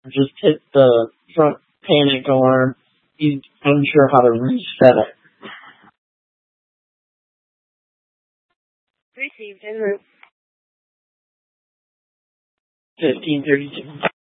just hit the front panic alarm. He's unsure how to reset it. Received en route. 1532.